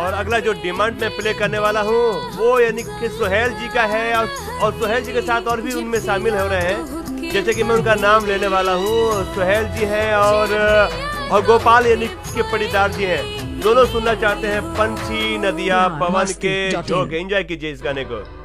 और अगला जो डिमांड में प्ले करने वाला हूँ वो यानी कि सुहेल जी का है और सुहेल जी के साथ और भी उनमें शामिल हो रहे हैं, जैसे कि मैं उनका नाम लेने वाला हूँ। सुहेल जी हैं और गोपाल यानी कि पटीदार जी हैं। दोनों सुनना चाहते हैं पंछी नदियाँ पवन के झोंके। एंजॉय कीजिए इस गाने को।